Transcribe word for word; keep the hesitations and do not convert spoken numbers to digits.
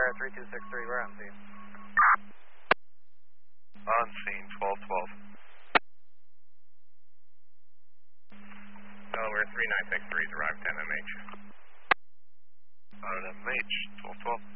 Delaware three two six three, we're on scene. On scene, twelve twelve. Delaware three nine six three, arrived ten M H. On M H, twelve twelve.